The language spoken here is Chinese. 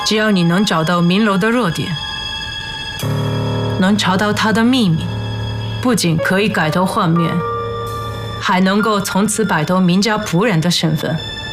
只要你能找到明楼的弱点，能查到他的秘密，不仅可以改头换面，还能够从此摆脱名家仆人的身份。